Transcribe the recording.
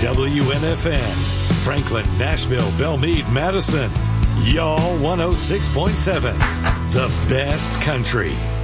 WNFN, Franklin, Nashville, Belmead, Madison. Y'all 106.7, the best country.